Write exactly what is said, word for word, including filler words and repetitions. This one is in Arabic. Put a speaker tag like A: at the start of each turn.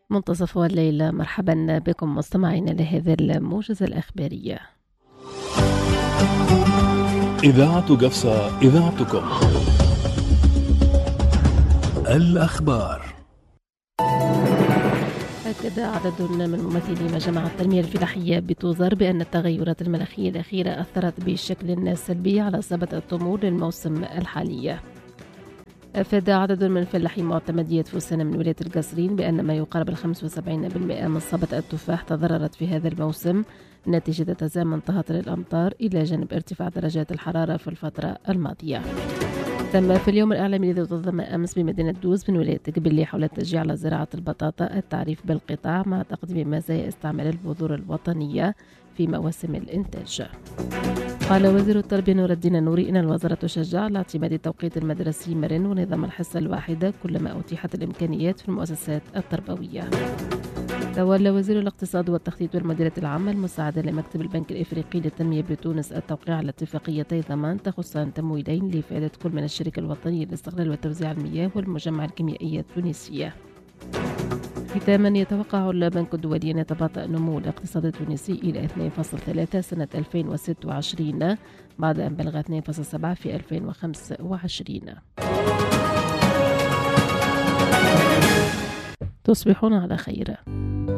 A: منتصف الليل، مرحبا بكم مستمعين لهذه الموجز الإخبارية.
B: إذاعة قفصة، إذاعتكم. الأخبار.
A: أكد عدد من ممثلي مجمع التنمية الفلاحية بتوزر بأن التغيرات المناخية الأخيرة أثرت بشكل سلبي على ثبات التمور للموسم الحالي. أفاد عدد من فلاحي معتمدية فوسان من ولاية القصرين بأن ما يقارب الخمسة وسبعين بالمئة من صبة التفاح تضررت في هذا الموسم نتيجة تزامن تهاطل الأمطار إلى جانب ارتفاع درجات الحرارة في الفترة الماضية. تم في اليوم الإعلامي الذي تنظم أمس بمدينة دوز من ولاية قبلي حول التشجيع على زراعة البطاطا التعريف بالقطاع مع تقديم مزايا استعمال البذور الوطنية في مواسم الإنتاج. قال وزير التربية نور الدين النوري إن الوزارة تشجع على اعتماد التوقيت المدرسي مرن ونظام الحصة الواحدة كلما أتيحت الإمكانيات في المؤسسات التربوية. تولى وزير الاقتصاد والتخطيط والمديرية العامة المساعدة لمكتب البنك الإفريقي للتنمية بتونس التوقيع على اتفاقيتي ضمان تخصان تمويلين لإفادة كل من الشركة الوطنية لاستغلال وتوزيع المياه والمجمع الكيميائي التونسية. ختاما، يتوقع البنك الدولي أن يتباطأ نمو الاقتصاد التونسي إلى اثنين فاصلة ثلاثة سنة ألفين وستة وعشرين بعد أن بلغ اثنين فاصلة سبعة في ألفين وخمسة وعشرين. تصبحون على خير.